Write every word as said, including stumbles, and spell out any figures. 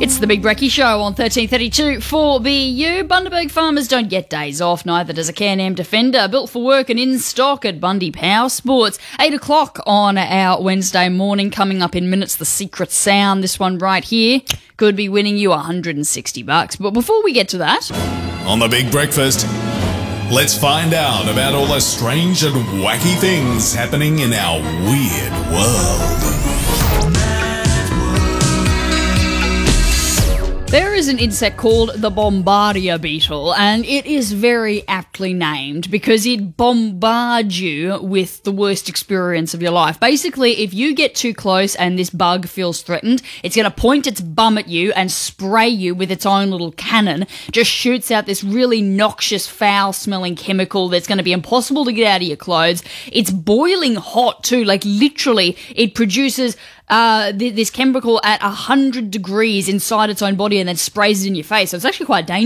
It's the Big Brekkie Show on thirteen thirty-two for B U. Bundaberg farmers don't get days off, neither does a Can-Am Defender, built for work and in stock at Bundy Power Sports. eight o'clock on our Wednesday morning. Coming up in minutes, the secret sound. This one right here could be winning you one hundred sixty bucks. But before we get to that, on the Big Breakfast, let's find out about all the strange and wacky things happening in our weird world. there is an insect called the bombardier beetle, and it is very aptly named because it bombards you with the worst experience of your life. Basically, if you get too close and this bug feels threatened, it's going to point its bum at you and spray you with its own little cannon. Just shoots out this really noxious, foul-smelling chemical that's going to be impossible to get out of your clothes. It's boiling hot too, like literally it produces Uh, th- this chemical at one hundred degrees inside its own body and then sprays it in your face. So it's actually quite dangerous.